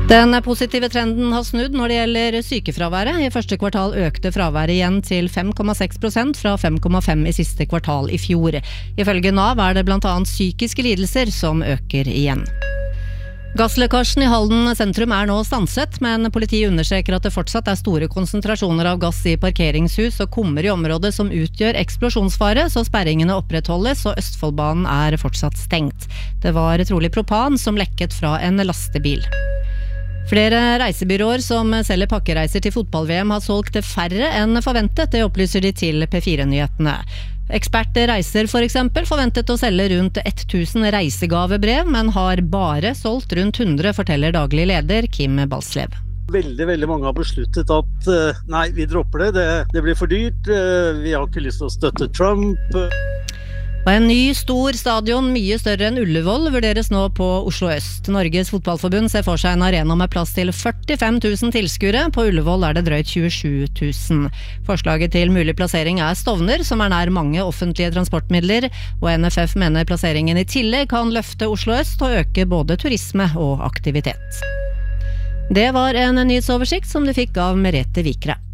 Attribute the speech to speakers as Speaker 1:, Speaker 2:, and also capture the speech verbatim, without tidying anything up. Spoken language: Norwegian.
Speaker 1: Den positive trenden har snudd når det gjelder sykefraværet. I første kvartal økte fraværet igjen til fem komma seks prosent fra fem komma fem i siste kvartal i fjor. Ifølge Nav er det blant annet psykiske lidelser som øker igjen. Gasslekkasjen i Halden sentrum er nå stanset, men politiet understreker at det fortsatt er store konsentrasjoner av gass i parkeringshus og kummer i området som utgjør eksplosjonsfare, så sperringene opprettholdes og Østfoldbanen er fortsatt stengt. Det var trolig propan som lekket fra en lastebil. Flere reisebyråer som selger pakkereiser til fotball-V M har solgt færre enn forventet, det opplyser de til P fire-nyhetene. Ekspert Reiser for eksempel forventet å selge rundt tusen reisegavebrev, men har bare solgt rundt hundre, forteller daglig leder Kim Balslev.
Speaker 2: Veldig, veldig mange har besluttet at nei, vi dropper det, det, det blir for dyrt, vi har ikke lyst til å støtte Trump.
Speaker 1: Og en ny stor stadion, mye større enn Ullevål, vurderes nå på Oslo Øst. Norges fotballforbund ser for seg en arena med plass til førtifem tusen tilskuere. På Ullevål er det drøyt tjuesju tusen. Forslaget til mulig plassering er Stovner, som er nær mange offentlige transportmidler, og N F F mener plasseringen i tillegg kan løfte Oslo Øst og øke både turisme og aktivitet. Det var en nyhetsoversikt som du fikk av Merete Vikre.